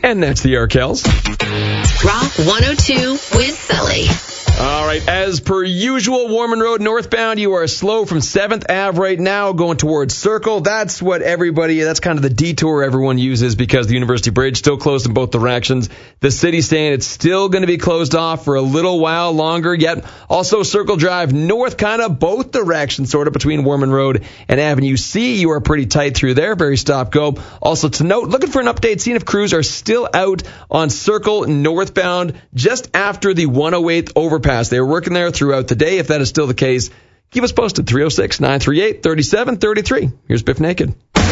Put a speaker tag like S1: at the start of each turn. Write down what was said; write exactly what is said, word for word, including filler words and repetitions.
S1: And that's the Arkells.
S2: Rock one oh two with Sully.
S1: All right, as per usual, Warman Road northbound, you are slow from seventh Avenue right now going towards Circle. That's what everybody, that's kind of the detour everyone uses because the University Bridge still closed in both directions. The city's saying it's still going to be closed off for a little while longer yet. Also, Circle Drive north, kind of both directions, sort of between Warman Road and Avenue C. You are pretty tight through there, very stop-go. Also to note, looking for an update, seeing if crews are still out on Circle northbound just after the one oh eighth overpass. They were working there throughout the day. If that is still the case, keep us posted. three oh six, nine three eight, three seven three three. Here's Biff Naked.